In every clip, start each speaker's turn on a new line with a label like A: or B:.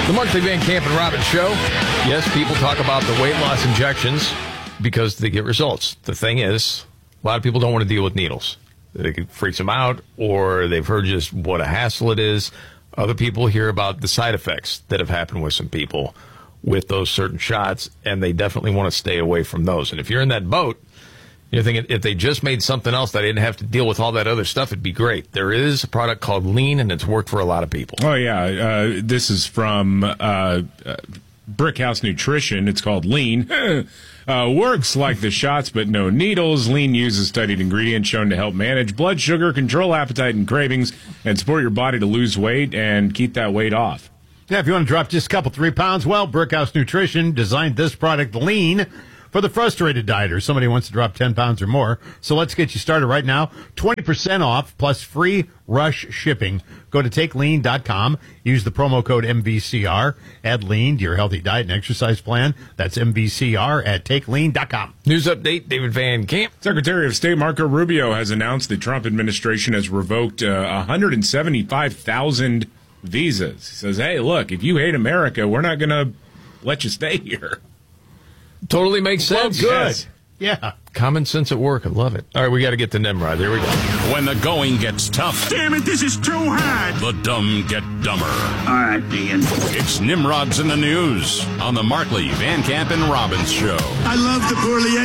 A: The Markley, Van Camp, and Robbins Show. Yes, people talk about the weight loss injections because they get results. The thing is, a lot of people don't want to deal with needles. It freaks them out, or they've heard just what a hassle it is. Other people hear about the side effects that have happened with some people with those certain shots, and they definitely want to stay away from those. And if you're in that boat, you're thinking, if they just made something else that I didn't have to deal with all that other stuff, it'd be great. There is a product called Lean, and it's worked for a lot of people.
B: Oh, yeah. This is from Brickhouse Nutrition. It's called Lean. Works like the shots, but no needles. Lean uses studied ingredients shown to help manage blood sugar, control appetite and cravings, and support your body to lose weight and keep that weight off.
C: Yeah, if you want to drop just a couple, 3 pounds, well, Brickhouse Nutrition designed this product, Lean, for the frustrated dieter. Somebody wants to drop 10 pounds or more. So let's get you started right now. 20% off plus free rush shipping. Go to TakeLean.com. Use the promo code MVCR. Add Lean to your healthy diet and exercise plan. That's MVCR at TakeLean.com.
A: News update, David Van Camp.
B: Secretary of State Marco Rubio has announced the Trump administration has revoked 175,000 visas. He says, hey, look, if you hate America, we're not going to let you stay here.
A: Totally makes sense.
C: Well, good. Yeah.
A: Common sense at work. I love it. All right, we got to get to Nimrod. Here we go.
D: When the going gets tough.
E: Damn it, this is too hard.
D: The dumb get dumber.
E: All right, Dean.
D: It's Nimrod's in the News on the Markley, Van Camp, and Robbins Show.
E: I love the poorly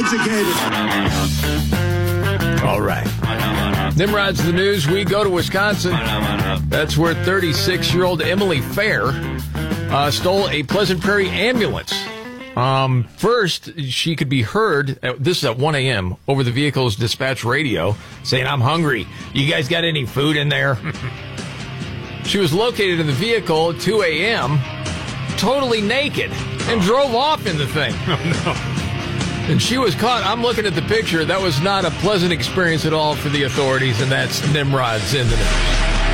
E: educated.
A: All right. Nimrod's in the News. We go to Wisconsin. That's where 36-year-old Emily Fair stole a Pleasant Prairie ambulance. First, she could be heard, this is at 1 a.m., over the vehicle's dispatch radio, saying, I'm hungry. You guys got any food in there? She was located in the vehicle at 2 a.m., totally naked, and drove off in the thing.
C: Oh, no.
A: And she was caught. I'm looking at the picture. That was not a pleasant experience at all for the authorities, and that's Nimrod's in the News.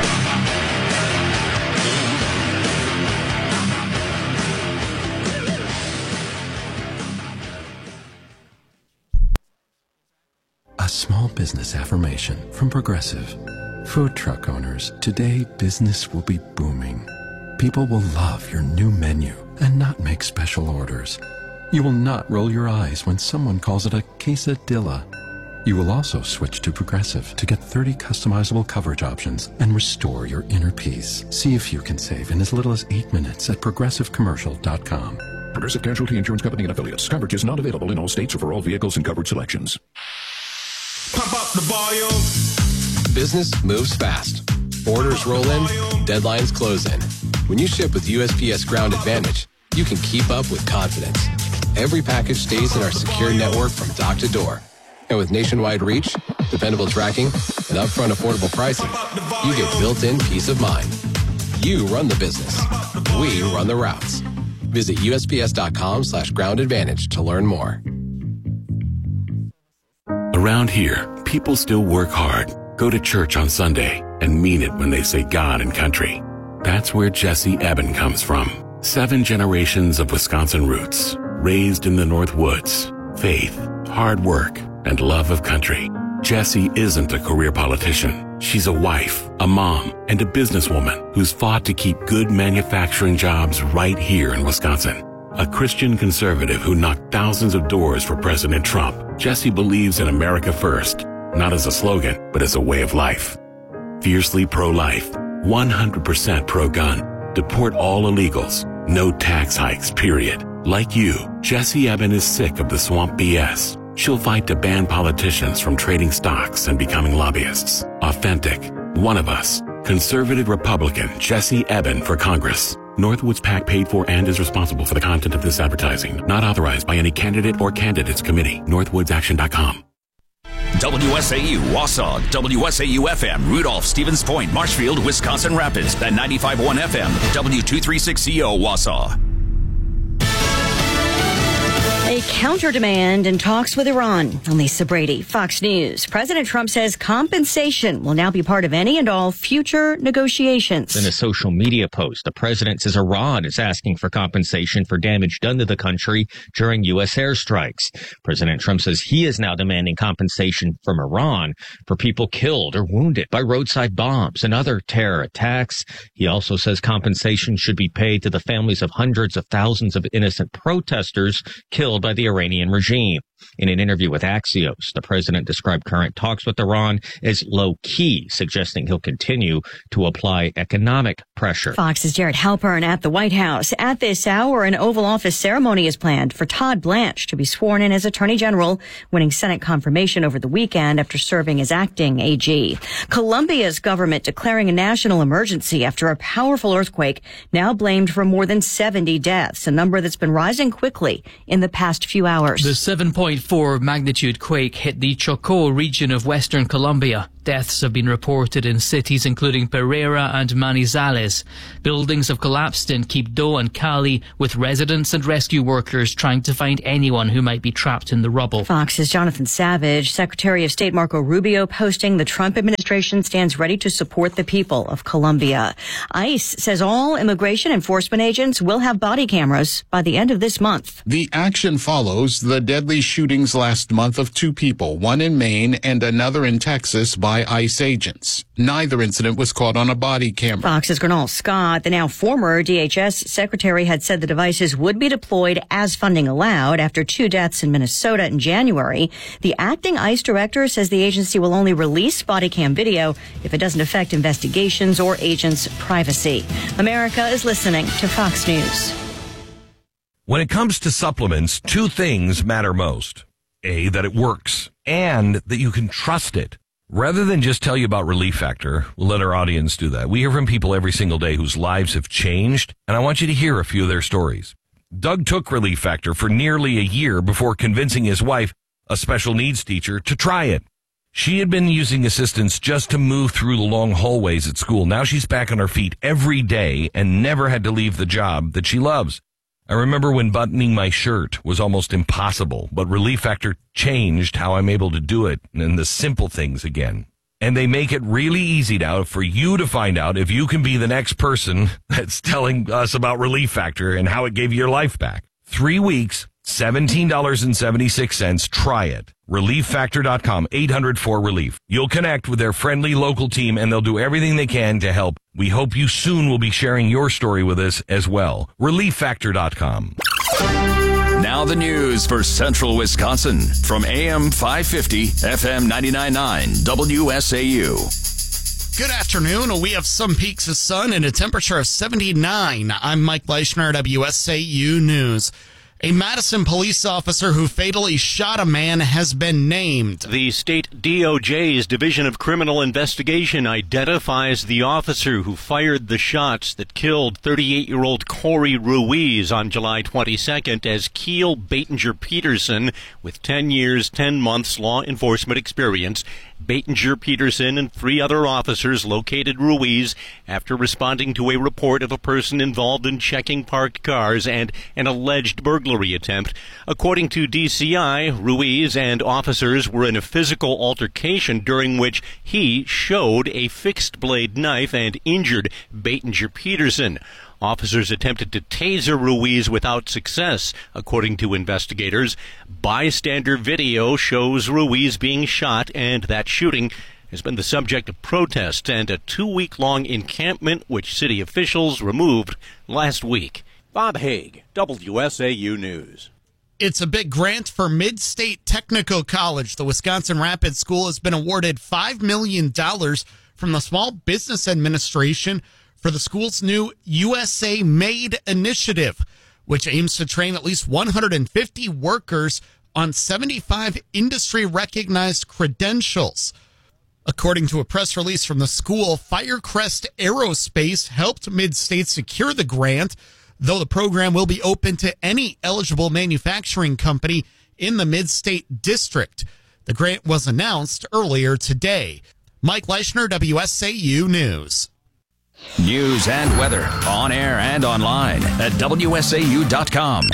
F: A small business affirmation from Progressive. Food truck owners, today business will be booming. People will love your new menu and not make special orders. You will not roll your eyes when someone calls it a quesadilla. You will also switch to Progressive to get 30 customizable coverage options and restore your inner peace. See if you can save in as little as 8 minutes at ProgressiveCommercial.com.
G: Progressive Casualty Insurance Company and Affiliates. Coverage is not available in all states or for all vehicles and coverage selections.
E: Pump up the volume.
H: Business moves fast. Orders roll in, deadlines close in. When you ship with USPS Ground Advantage, you can keep up with confidence. Every package stays in our secure network from dock to door. And with nationwide reach, dependable tracking, and upfront affordable pricing, you get built-in peace of mind. You run the business. We run the routes. Visit USPS.com/Ground Advantage to learn more.
I: Around here, people still work hard, go to church on Sunday, and mean it when they say God and country. That's where Jesse Eben comes from. 7 generations of Wisconsin roots, raised in the North Woods, faith, hard work, and love of country. Jessie isn't a career politician. She's a wife, a mom, and a businesswoman who's fought to keep good manufacturing jobs right here in Wisconsin. A Christian conservative who knocked thousands of doors for President Trump, Jessie believes in America first, not as a slogan, but as a way of life. Fiercely pro-life, 100% pro-gun, deport all illegals, no tax hikes, period. Like you, Jessie Eben is sick of the swamp BS. She'll fight to ban politicians from trading stocks and becoming lobbyists. Authentic, one of us, conservative Republican Jessie Eben for Congress. Northwoods PAC paid for and is responsible for the content of this advertising. Not authorized by any candidate or candidates committee. NorthwoodsAction.com.
J: WSAU, Wausau, WSAU-FM, Rudolph, Stevens Point, Marshfield, Wisconsin Rapids, at 95.1 FM, W236CO, Wausau.
K: A counter-demand in talks with Iran. I'm Lisa Brady, Fox News. President Trump says compensation will now be part of any and all future negotiations.
L: In a social media post, the president says Iran is asking for compensation for damage done to the country during U.S. airstrikes. President Trump says he is now demanding compensation from Iran for people killed or wounded by roadside bombs and other terror attacks. He also says compensation should be paid to the families of hundreds of thousands of innocent protesters killed by the Iranian regime. In an interview with Axios, the president described current talks with Iran as low-key, suggesting he'll continue to apply economic pressure.
K: Fox's Jared Halpern at the White House. At this hour, an Oval Office ceremony is planned for Todd Blanche to be sworn in as Attorney General, winning Senate confirmation over the weekend after serving as acting AG. Colombia's government declaring a national emergency after a powerful earthquake now blamed for more than 70 deaths, a number that's been rising quickly in the past few hours.
M: The 7.4 magnitude quake hit the Chocó region of western Colombia. Deaths have been reported in cities including Pereira and Manizales. Buildings have collapsed in Quibdó and Cali, with residents and rescue workers trying to find anyone who might be trapped in the rubble.
K: Fox's Jonathan Savage. Secretary of State Marco Rubio posting the Trump administration stands ready to support the people of Colombia. ICE says all immigration enforcement agents will have body cameras by the end of this month.
N: The action follows the deadly shootings last month of two people, one in Maine and another in Texas, by ICE agents. Neither incident was caught on a body camera.
K: Fox's Gernal Scott, the now former DHS secretary, had said the devices would be deployed as funding allowed after two deaths in Minnesota in January. The acting ICE director says the agency will only release body cam video if it doesn't affect investigations or agents' privacy. America is listening to Fox News.
O: When it comes to supplements, two things matter most. A, that it works, and that you can trust it. Rather than just tell you about Relief Factor, we'll let our audience do that. We hear from people every single day whose lives have changed, and I want you to hear a few of their stories. Doug took Relief Factor for nearly a year before convincing his wife, a special needs teacher, to try it. She had been using assistance just to move through the long hallways at school. Now she's back on her feet every day and never had to leave the job that she loves. I remember when buttoning my shirt was almost impossible, but Relief Factor changed how I'm able to do it and the simple things again. And they make it really easy now for you to find out if you can be the next person that's telling us about Relief Factor and how it gave you your life back. 3 weeks, $17.76. Try it. ReliefFactor.com, 800-4RELIEF. You'll connect with their friendly local team and they'll do everything they can to help. We hope you soon will be sharing your story with us as well. ReliefFactor.com.
J: Now the news for Central Wisconsin from AM 550, FM 99.9, WSAU.
P: Good afternoon. We have some peaks of sun and a temperature of 79. I'm Mike Leischner, WSAU News. A Madison police officer who fatally shot a man has been named.
Q: The state DOJ's Division of Criminal Investigation identifies the officer who fired the shots that killed 38-year-old Corey Ruiz on July 22nd as Keel Batinger Peterson, with 10 years, 10 months law enforcement experience. Batinger Peterson and 3 other officers located Ruiz after responding to a report of a person involved in checking parked cars and an alleged burglary attempt. According to DCI, Ruiz and officers were in a physical altercation during which he showed a fixed-blade knife and injured Batinger Peterson. Officers attempted to taser Ruiz without success, according to investigators. Bystander video shows Ruiz being shot, and that shooting has been the subject of protests and a 2-week-long encampment which city officials removed last week.
R: Bob Haig, WSAU News.
P: It's a big grant for Mid-State Technical College. The Wisconsin Rapids School has been awarded $5 million from the Small Business Administration for the school's new USA Made initiative, which aims to train at least 150 workers on 75 industry-recognized credentials. According to a press release from the school, Firecrest Aerospace helped Mid-State secure the grant, though the program will be open to any eligible manufacturing company in the Mid-State District. The grant was announced earlier today. Mike Leischner, WSAU News.
J: News and weather on air and online at WSAU.com.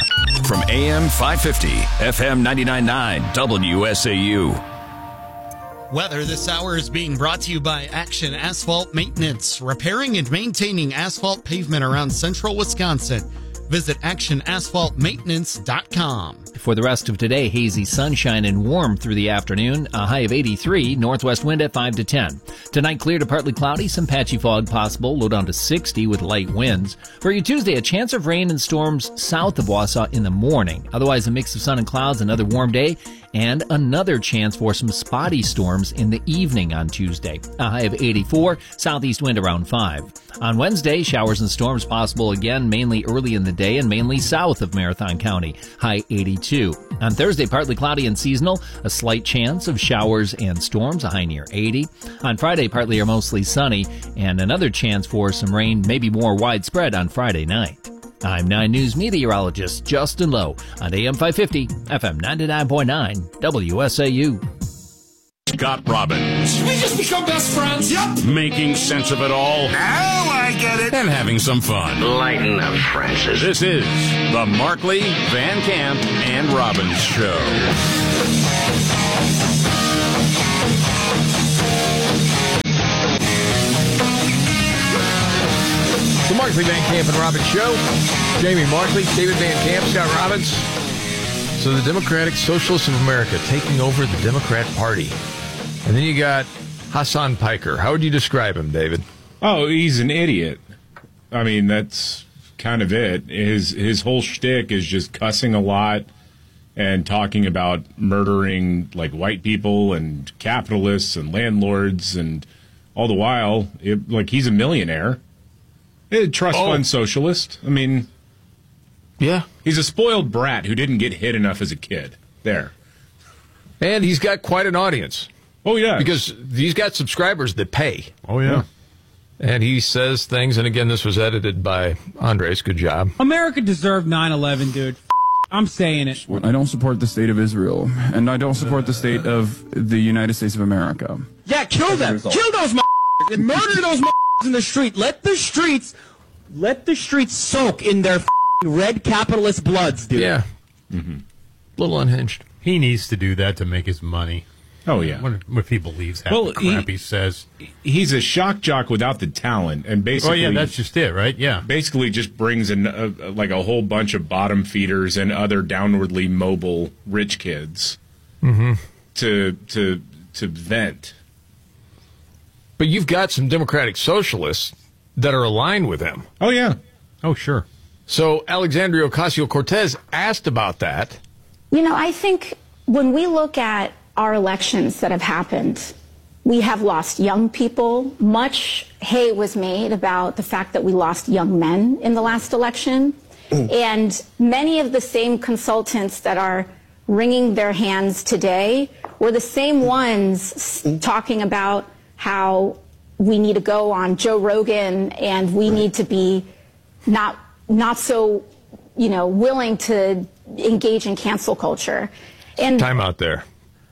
J: From AM 550, FM 99.9, WSAU.
P: Weather this hour is being brought to you by Action Asphalt Maintenance, repairing and maintaining asphalt pavement around central Wisconsin. Visit actionasphaltmaintenance.com.
S: For the rest of today, hazy sunshine and warm through the afternoon, a high of 83, northwest wind at 5 to 10. Tonight, clear to partly cloudy, some patchy fog possible, low down to 60 with light winds. For your Tuesday, a chance of rain and storms south of Wausau in the morning. Otherwise, a mix of sun and clouds, another warm day, and another chance for some spotty storms in the evening on Tuesday. A high of 84, southeast wind around 5. On Wednesday, showers and storms possible again, mainly early in the day and mainly south of Marathon County. High 82. On Thursday, partly cloudy and seasonal, a slight chance of showers and storms, a high near 80. On Friday, partly or mostly sunny, and another chance for some rain, maybe more widespread on Friday night. I'm 9 News meteorologist Justin Lowe on AM 550, FM 99.9, WSAU.
D: Scott Robbins.
E: Did we just become best friends? Yep.
D: Making sense of it all.
E: Now I get it.
D: And having some fun.
E: Lighten up, Francis.
D: This is the Markley, Van Camp, and Robbins Show.
A: The Markley, Van Camp, and Robbins Show. Jamie Markley, David Van Camp, Scott Robbins. So the Democratic Socialists of America taking over the Democrat Party. And then you got Hassan Piker. How would you describe him, David?
B: Oh, he's an idiot. I mean, that's kind of it. His whole shtick is just cussing a lot and talking about murdering like white people and capitalists and landlords, and all the while, like he's a millionaire. Trust fund socialist. I mean,
A: yeah,
B: he's a spoiled brat who didn't get hit enough as a kid. There.
A: And he's got quite an audience.
B: Oh, yeah.
A: Because he's got subscribers that pay.
C: Oh, yeah.
A: And he says things, and again, this was edited by Andres. Good job.
T: America deserved 9/11, dude. I'm saying it.
U: I don't support the state of Israel, and I don't support the state of the United States of America.
T: Yeah, kill them. Kill those and murder those in the street. Let the streets soak in their red capitalist bloods, dude.
A: Yeah. Mm-hmm. Little unhinged.
C: He needs to do that to make his money.
B: Oh, yeah.
C: If he believes half the crap he says.
B: He's a shock jock without the talent, and basically...
C: Oh, yeah, that's just it, right? Yeah.
B: Basically just brings in like a whole bunch of bottom feeders and other downwardly mobile rich kids to vent.
A: But you've got some Democratic socialists that are aligned with him.
B: Oh, yeah.
C: Oh, sure.
A: So Alexandria Ocasio-Cortez asked about that.
V: You know, I think when we look at our elections that have happened, we have lost young people. Much hay was made about the fact that we lost young men in the last election. And many of the same consultants that are wringing their hands today were the same ones talking about how we need to go on Joe Rogan and we need to be not so, willing to engage in cancel culture. And
A: time out there.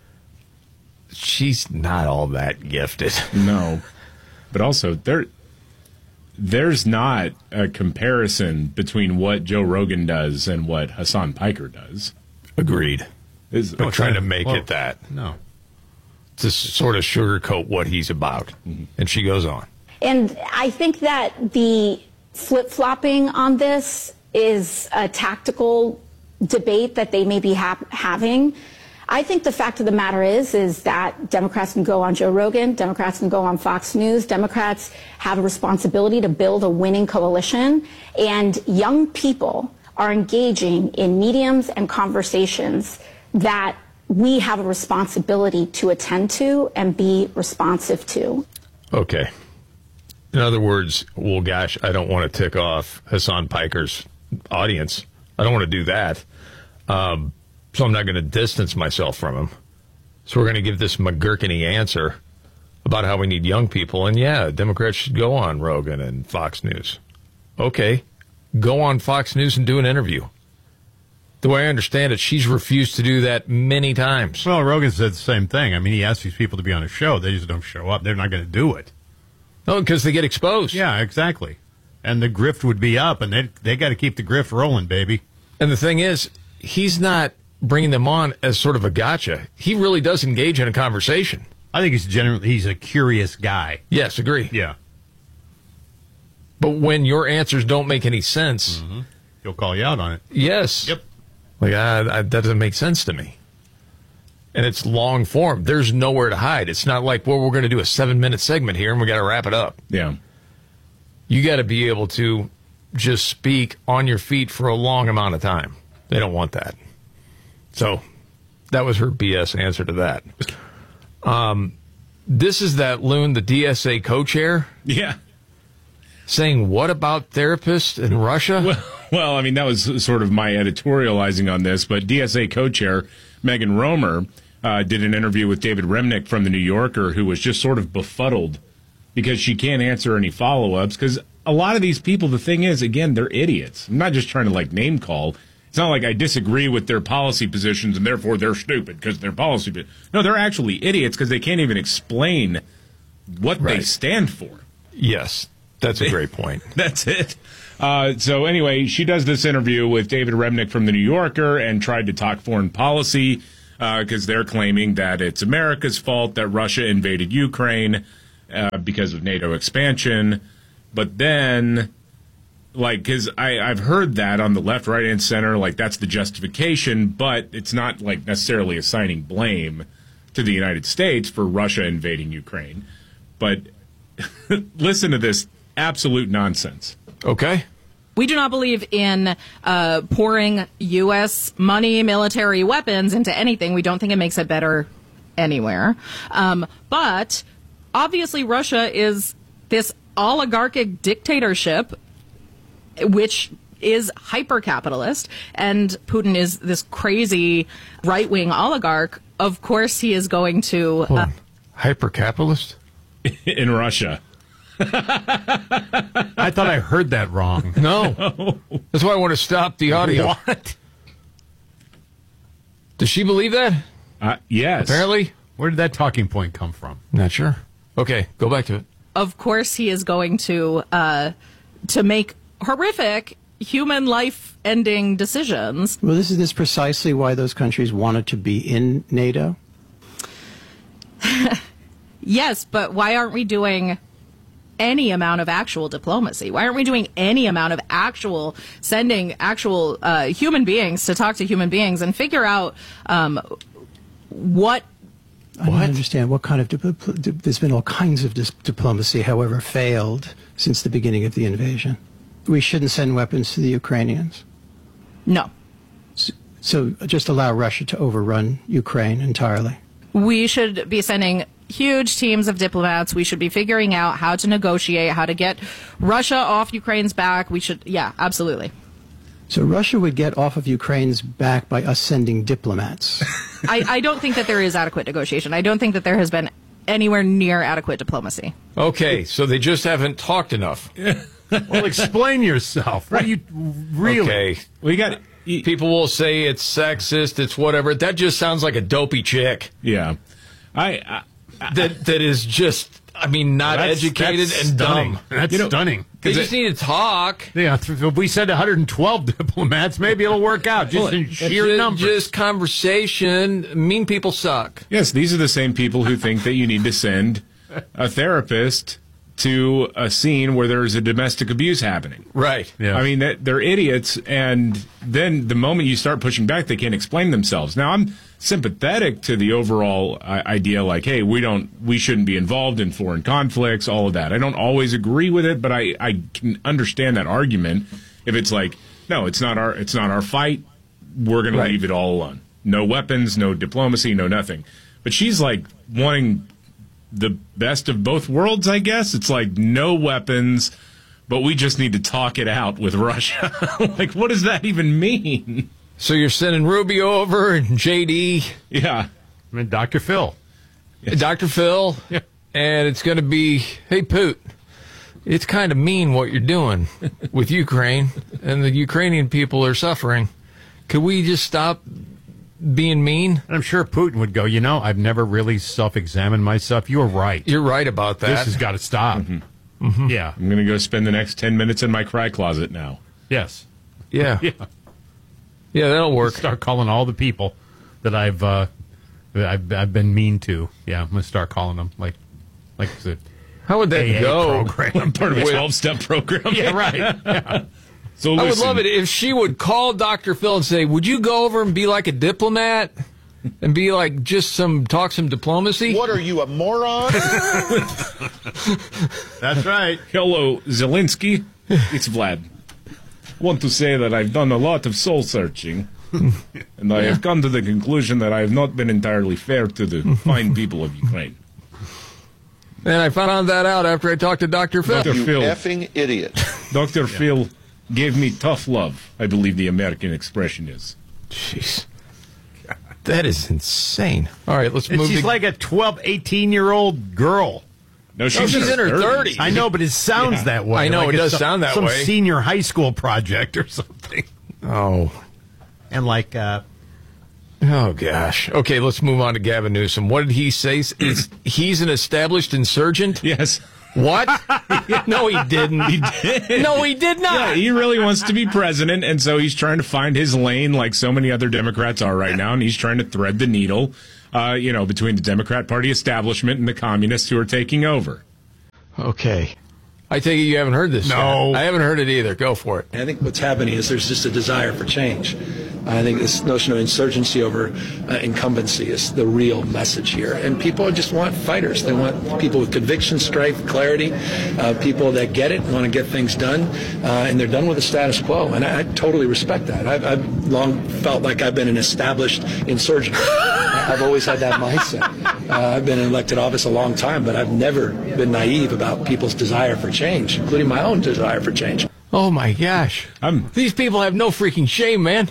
A: She's not all that gifted.
B: No. But also, there's not a comparison between what Joe Rogan does and what Hassan Piker does.
A: Agreed. I'm trying to make it that.
C: No.
A: To sort of sugarcoat what he's about. And she goes on.
V: And I think that the flip-flopping on this is a tactical debate that they may be having. I think the fact of the matter is that Democrats can go on Joe Rogan, Democrats can go on Fox News, Democrats have a responsibility to build a winning coalition, and young people are engaging in mediums and conversations that we have a responsibility to attend to and be responsive to. Okay.
A: In other words, well, gosh, I don't want to tick off Hassan Piker's audience. I don't want to do that. So I'm not going to distance myself from him. So we're going to give this McGurkany answer about how we need young people. And yeah, Democrats should go on Rogan and Fox News. Okay, go on Fox News and do an interview. The way I understand it, she's refused to do that many times.
C: Well, Rogan said the same thing. I mean, he asked these people to be on a show. They just don't show up. They're not going to do it.
A: Oh, because they get exposed.
C: Yeah, exactly. And the grift would be up, and they got to keep the grift rolling, baby.
A: And the thing is, he's not bringing them on as sort of a gotcha. He really does engage in a conversation.
C: I think he's a curious guy.
A: Yes, agree.
C: Yeah.
A: But when your answers don't make any sense,
C: he'll call you out on it.
A: Yes.
C: Yep.
A: Like, that doesn't make sense to me. And it's long form. There's nowhere to hide. It's not like, well, we're going to do a 7-minute segment here and we got to wrap it up.
B: Yeah.
A: You got to be able to just speak on your feet for a long amount of time. They don't want that. So that was her BS answer to that. This is that loon, the DSA co-chair.
B: Yeah.
A: Saying what about therapists in Russia?
B: Well, I mean, that was sort of my editorializing on this, but DSA co-chair Megan Romer did an interview with David Remnick from The New Yorker, who was just sort of befuddled because she can't answer any follow-ups. Because a lot of these people, the thing is, again, they're idiots. I'm not just trying to, like, name call. It's not like I disagree with their policy positions and therefore they're stupid because they're policy. No, they're actually idiots because they can't even explain what they stand for.
A: Yes, that's a great point.
B: That's it. So anyway, she does this interview with David Remnick from The New Yorker and tried to talk foreign policy because they're claiming that it's America's fault that Russia invaded Ukraine because of NATO expansion. But then, like, because I've heard that on the left, right, and center, like that's the justification, but it's not like necessarily assigning blame to the United States for Russia invading Ukraine. But listen to this absolute nonsense.
A: Okay.
F: We do not believe in pouring U.S. money, military weapons into anything. We don't think it makes it better anywhere. But obviously Russia is this oligarchic dictatorship, which is hyper-capitalist, and Putin is this crazy right-wing oligarch. Of course he is going to...
A: hyper-capitalist?
B: In Russia.
C: I thought I heard that wrong.
A: No. That's why I want to stop the audio.
C: What?
A: Does she believe that?
B: Yes.
A: Apparently.
C: Where did that talking point come from?
A: Not sure. Okay, go back to it.
F: Of course he is going to make horrific human life-ending decisions.
G: Well, this is precisely why those countries wanted to be in NATO.
F: Yes, but why aren't we doing any amount of actual diplomacy? Why aren't we doing any amount of sending actual human beings to talk to human beings and figure out what...
G: I don't understand what kind of... there's been all kinds of diplomacy, however, failed since the beginning of the invasion. We shouldn't send weapons to the Ukrainians.
F: No.
G: So just allow Russia to overrun Ukraine entirely.
F: We should be sending huge teams of diplomats. We should be figuring out how to negotiate, how to get Russia off Ukraine's back. We should, yeah, absolutely.
G: So Russia would get off of Ukraine's back by us sending diplomats.
F: I don't think that there is adequate negotiation. I don't think that there has been anywhere near adequate diplomacy.
A: Okay, so they just haven't talked enough.
C: Well, explain yourself. What do you really?
A: Okay,
B: we got...
A: People will say it's sexist, it's whatever. That just sounds like a dopey chick.
B: Yeah.
A: That is just, I mean, not educated
C: that's
A: and
C: stunning.
A: dumb.
C: That's stunning.
A: They just need to talk.
C: Yeah, if we said 112 diplomats, maybe it'll work out. Just in sheer numbers.
A: Just conversation. Mean people suck.
B: Yes, these are the same people who think that you need to send a therapist to a scene where there's a domestic abuse happening.
A: Right.
C: Yeah.
B: I mean, they're idiots, and then the moment you start pushing back, they can't explain themselves. Now, I'm sympathetic to the overall idea, like, hey, we shouldn't be involved in foreign conflicts, all of that. I don't always agree with it, but I can understand that argument. If it's like, no, it's not our fight, we're going to leave it all alone. No weapons, no diplomacy, no nothing. But she's like wanting the best of both worlds, I guess. It's like no weapons, but we just need to talk it out with Russia. Like, what does that even mean?
A: So you're sending Rubio over and JD.
B: Yeah.
C: I mean, Dr. Phil.
A: Dr. Phil.
C: Yeah.
A: And it's going to be, hey, Poot, it's kind of mean what you're doing with Ukraine, and the Ukrainian people are suffering. Could we just stop being mean?
C: I'm sure Putin would go, I've never really self-examined myself. You're right.
A: You're right about that.
C: This has got to stop.
B: Mm-hmm. Mm-hmm.
C: Yeah.
B: I'm going to go spend the next 10 minutes in my cry closet now.
C: Yes.
A: Yeah.
C: Yeah.
A: Yeah, that'll work.
C: Start calling all the people that I've been mean to. Yeah, I'm gonna start calling them like the
A: How would that
C: AA
A: go?
C: program.
B: I'm part of a 12-step program.
C: Yeah, right. Yeah.
B: So
A: I would
B: listen.
A: love it if she would call Dr. Phil and say, "Would you go over and be like a diplomat and be like talk some diplomacy?"
E: What are you, a moron?
C: That's right.
B: Hello, Zelensky. It's Vlad. Want to say that I've done a lot of soul searching, and I have come to the conclusion that I have not been entirely fair to the fine people of Ukraine.
A: And I found that out after I talked to Dr. Phil.
B: Dr.
E: You
B: Phil.
E: effing idiot.
B: Dr. Phil gave me tough love, I believe the American expression is.
A: Jeez. That is insane. All right, let's
C: And
A: move
C: she's
A: to...
C: like a 18-year-old girl.
B: No,
A: she's in her 30s.
C: I know, but it sounds that way.
A: I know,
C: Like
A: it
C: it's
A: does sound that
C: some
A: way.
C: senior high school project or something.
A: Oh.
C: And like,
A: Oh, gosh. Okay, let's move on to Gavin Newsom. What did he say? He's an established insurgent?
B: Yes.
A: What? No, he didn't.
B: He did.
A: No, he did not.
B: Yeah, he really wants to be president, and so he's trying to find his lane like so many other Democrats are right now, and he's trying to thread the needle, between the Democrat Party establishment and the communists who are taking over.
A: Okay. I take it you haven't heard this
C: No.
A: yet. I haven't heard it either. Go for it.
H: I think what's happening is there's just a desire for change. I think this notion of insurgency over incumbency is the real message here. And people just want fighters. They want people with conviction, strife, clarity, people that get it, want to get things done, and they're done with the status quo. And I totally respect that. I've long felt like I've been an established insurgent. I've always had that mindset. I've been in elected office a long time, but I've never been naive about people's desire for change, including my own desire for change.
A: Oh, my gosh. These people have no freaking shame, man.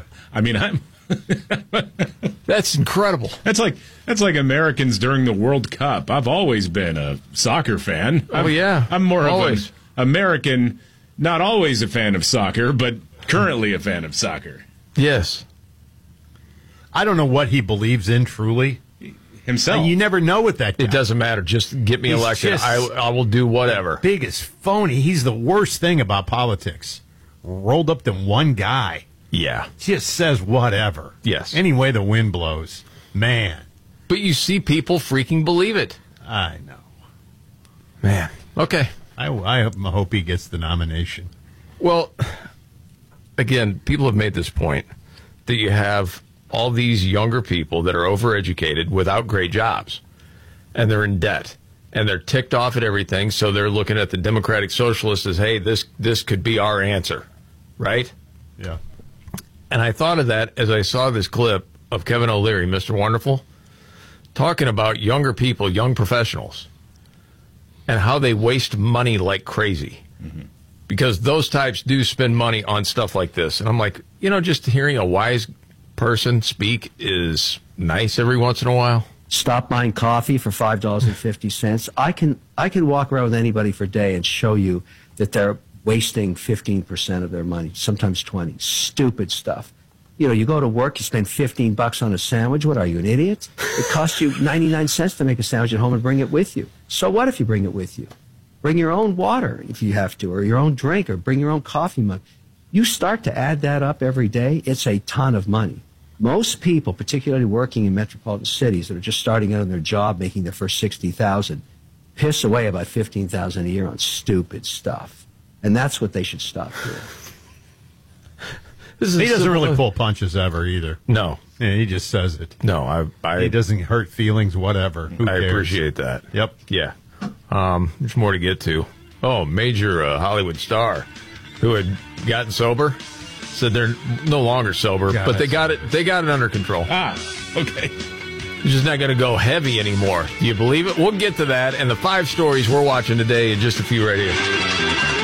A: That's incredible.
B: That's like Americans during the World Cup. I've always been a soccer fan. I'm more
A: always.
B: of an American, not always a fan of soccer, but currently a fan of soccer.
A: Yes.
C: I don't know what he believes in truly.
B: Himself.
C: You never know with that guy.
A: It doesn't matter. Just get me
C: He's
A: elected.
C: just
A: I will do whatever.
C: Biggest phony. He's the worst thing about politics. Rolled up to one guy.
A: Yeah.
C: Just says whatever.
A: Yes.
C: Any way the wind blows. Man.
A: But you see people freaking believe it.
C: I know.
A: Man. Okay.
C: I hope he gets the nomination.
A: Well, again, people have made this point that you have all these younger people that are overeducated without great jobs, and they're in debt, and they're ticked off at everything, so they're looking at the Democratic Socialists as, hey, this could be our answer, right?
C: Yeah.
A: And I thought of that as I saw this clip of Kevin O'Leary, Mr. Wonderful, talking about younger people, young professionals, and how they waste money like crazy. Mm-hmm. Because those types do spend money on stuff like this. And I'm like, just hearing a wise person speak is nice every once in a while.
I: Stop buying coffee for $5.50. I can walk around with anybody for a day and show you that they're wasting 15% of their money, sometimes 20. Stupid stuff. You go to work, you spend $15 on a sandwich. What are you, an idiot? It costs you 99 cents to make a sandwich at home and bring it with you. So what if you bring it with you? Bring your own water if you have to, or your own drink, or bring your own coffee mug. You start to add that up every day, it's a ton of money. Most people, particularly working in metropolitan cities that are just starting out on their job, making their first $60,000, piss away about $15,000 a year on stupid stuff. And that's what they should stop doing.
C: He doesn't really pull punches ever either.
A: No.
C: Yeah, he just says it.
A: No,
C: he doesn't hurt feelings, whatever. Who cares?
A: Appreciate that.
C: Yep.
A: Yeah. There's more to get to. Oh, major Hollywood star who had gotten sober said they're no longer sober, but they got it under control.
B: Okay.
A: It's just not going to go heavy anymore. Do you believe it? We'll get to that and the 5 stories we're watching today in just a few right here.